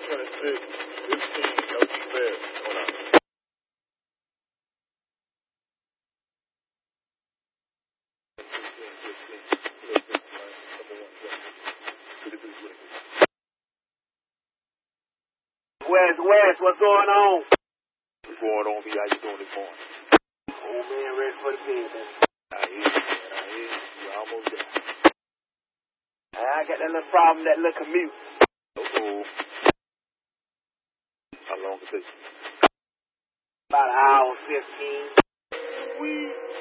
26, 15, no defense. Hold on. West, what's going on? What's going on, B? How you doing this morning? Oh, man, ready for the game, man. I hear you, man. I hear you. You're almost there. I got that little problem, that little commute. Uh-oh. How long it take? About an hour, 15. We